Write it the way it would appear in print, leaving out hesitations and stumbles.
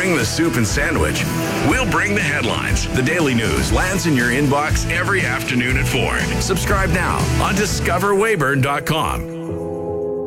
bring the soup and sandwich. We'll bring the headlines. The Daily News lands in your inbox every afternoon at 4. Subscribe now on discoverweyburn.com.